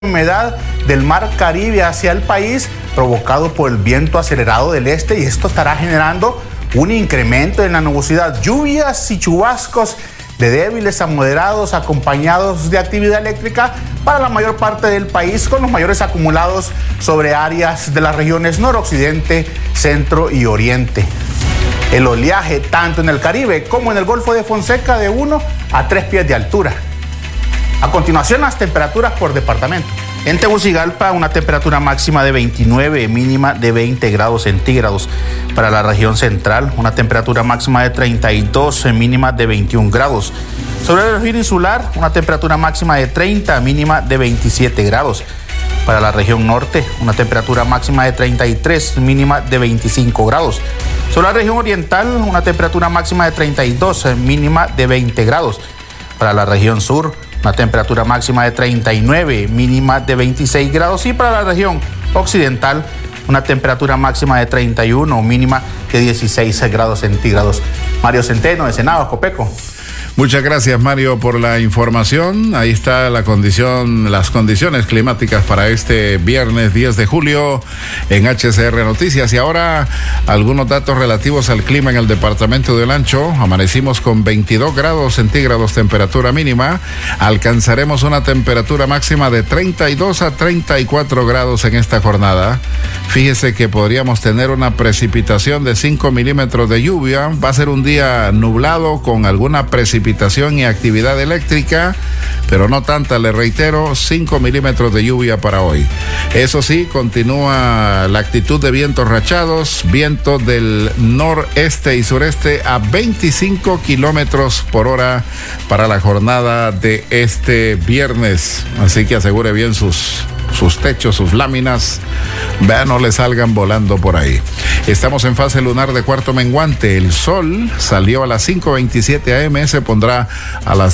humedad del mar Caribe hacia el país, provocado por el viento acelerado del este, y esto estará generando un incremento en la nubosidad, lluvias y chubascos de débiles a moderados acompañados de actividad eléctrica para la mayor parte del país, con los mayores acumulados sobre áreas de las regiones noroccidente, centro y oriente. El oleaje tanto en el Caribe como en el Golfo de Fonseca de 1 a 3 pies de altura. A continuación, las temperaturas por departamento. En Tegucigalpa, una temperatura máxima de 29, mínima de 20 grados centígrados. Para la región central, una temperatura máxima de 32, mínima de 21 grados. Sobre la región insular, una temperatura máxima de 30, mínima de 27 grados. Para la región norte, una temperatura máxima de 33, mínima de 25 grados. Sobre la región oriental, una temperatura máxima de 32, mínima de 20 grados. Para la región sur, una temperatura máxima de 39, mínima de 26 grados. Y para la región occidental, una temperatura máxima de 31, mínima de 16 grados centígrados. Mario Centeno, de Senado, Copeco. Muchas gracias, Mario, por la información. Ahí está las condiciones climáticas para este viernes 10 de julio en HCR Noticias. Y ahora algunos datos relativos al clima en el departamento de Olancho. Amanecimos con 22 grados centígrados temperatura mínima. Alcanzaremos una temperatura máxima de 32 a 34 grados en esta jornada. Fíjese que podríamos tener una precipitación de 5 milímetros de lluvia. Va a ser un día nublado con alguna precipitación y actividad eléctrica, pero no tanta, le reitero, 5 milímetros de lluvia para hoy. Eso sí, continúa la actitud de vientos rachados, viento del noreste y sureste a 25 kilómetros por hora para la jornada de este viernes. Así que asegure bien sus techos, sus láminas, vean, no le salgan volando por ahí. Estamos en fase lunar de cuarto menguante. El sol salió a las 5:27 am, se pondrá a las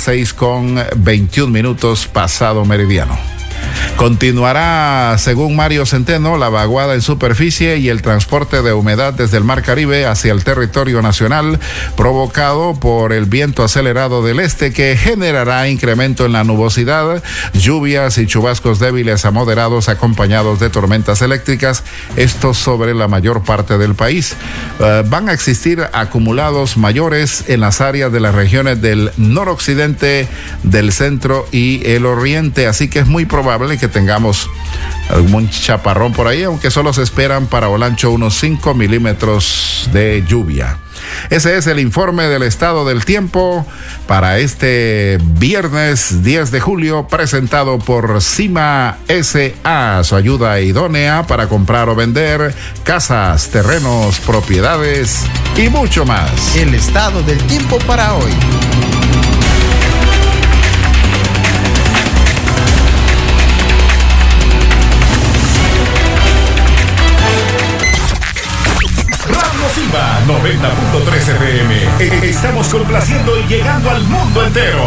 6:21 pasado meridiano. Continuará, según Mario Centeno, la vaguada en superficie y el transporte de humedad desde el Mar Caribe hacia el territorio nacional, provocado por el viento acelerado del este, que generará incremento en la nubosidad, lluvias y chubascos débiles a moderados acompañados de tormentas eléctricas, esto sobre la mayor parte del país. Van a existir acumulados mayores en las áreas de las regiones del noroccidente, del centro y el oriente, así que es muy probable que tengamos algún chaparrón por ahí, aunque solo se esperan para Olancho unos 5 milímetros de lluvia. Ese es el informe del estado del tiempo para este viernes 10 de julio, presentado por Cima S.A., su ayuda idónea para comprar o vender casas, terrenos, propiedades y mucho más. El estado del tiempo para hoy. Siva 90.3 FM. Estamos complaciendo y llegando al mundo entero.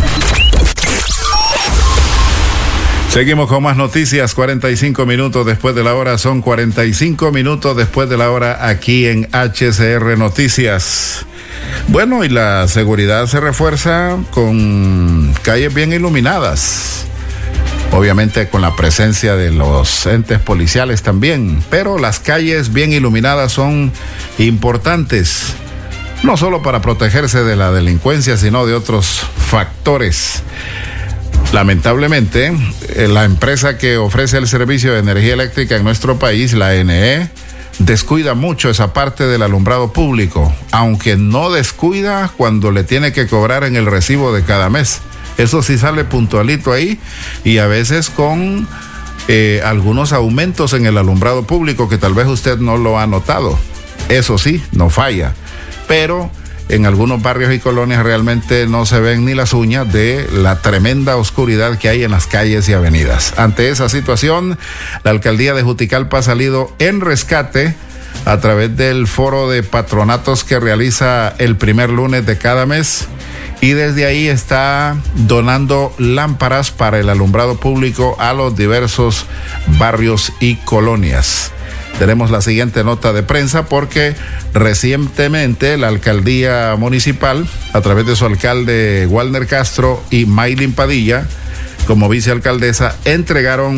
Seguimos con más noticias. 45 minutos después de la hora, son 45 minutos después de la hora aquí en HCR Noticias. Bueno, y la seguridad se refuerza con calles bien iluminadas. Obviamente con la presencia de los entes policiales también, pero las calles bien iluminadas son importantes, no solo para protegerse de la delincuencia, sino de otros factores. Lamentablemente, la empresa que ofrece el servicio de energía eléctrica en nuestro país, la NE, descuida mucho esa parte del alumbrado público, aunque no descuida cuando le tiene que cobrar en el recibo de cada mes. Eso sí sale puntualito ahí, y a veces con algunos aumentos en el alumbrado público que tal vez usted no lo ha notado. Eso sí, no falla. Pero en algunos barrios y colonias realmente no se ven ni las uñas de la tremenda oscuridad que hay en las calles y avenidas. Ante esa situación, la alcaldía de Juticalpa ha salido en rescate a través del foro de patronatos que realiza el primer lunes de cada mes. Y desde ahí está donando lámparas para el alumbrado público a los diversos barrios y colonias. Tenemos la siguiente nota de prensa porque recientemente la alcaldía municipal, a través de su alcalde Walner Castro y Maylin Padilla, como vicealcaldesa entregaron